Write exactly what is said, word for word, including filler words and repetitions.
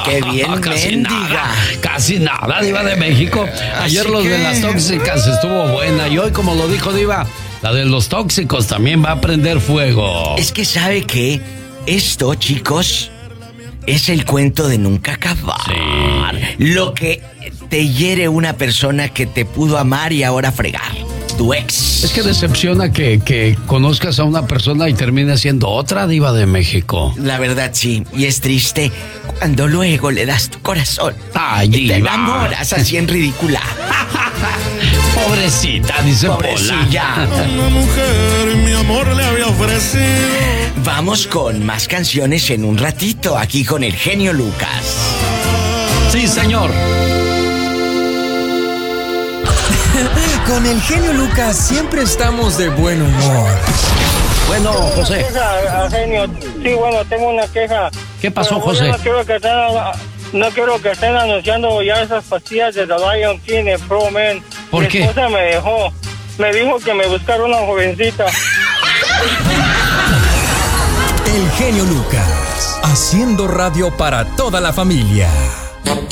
qué bien, casi mendiga. nada, casi nada, Diva de México. Ayer Así los que... de las tóxicas estuvo buena y hoy, como lo dijo Diva, la de los tóxicos también va a prender fuego. Es que sabe que esto, chicos, es el cuento de nunca acabar. Sí. Lo que te hiere una persona que te pudo amar y ahora fregar. Tu ex. Es que decepciona que, que conozcas a una persona y termine siendo otra, Diva de México. La verdad, sí. Y es triste cuando luego le das tu corazón. Ay, y te Diva. enamoras así en ridícula. Pobrecita, dice Pobrecilla. Pola. Una mujer mi amor le había ofrecido. Vamos con más canciones en un ratito, aquí con el genio Lucas. Sí, señor. Con el genio Lucas siempre estamos de buen humor. Bueno, José. Queja, a genio. Sí, bueno, tengo una queja. ¿Qué pasó, Pero, José? No quiero que estén, no quiero que estén anunciando ya esas pastillas de The Lion King en Pro Men. ¿Por Mi qué? esposa me dejó. Me dijo que me buscara una jovencita. El genio Lucas, haciendo radio para toda la familia.